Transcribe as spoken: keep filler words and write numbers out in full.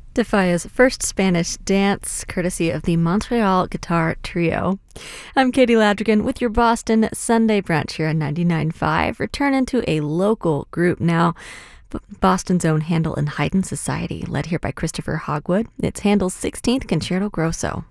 Defia's first Spanish dance, courtesy of the Montreal Guitar Trio. I'm Katie Ladrigan with your Boston Sunday brunch here on ninety-nine point five. Returning to a local group now. Boston's own Handel and Haydn Society, led here by Christopher Hogwood. It's Handel's sixteenth Concerto Grosso.